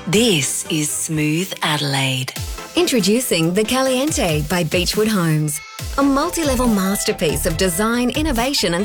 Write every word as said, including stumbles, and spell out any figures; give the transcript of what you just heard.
This is Smooth Adelaide. Introducing the Caliente by Beechwood Homes, a multi-level masterpiece of design, innovation and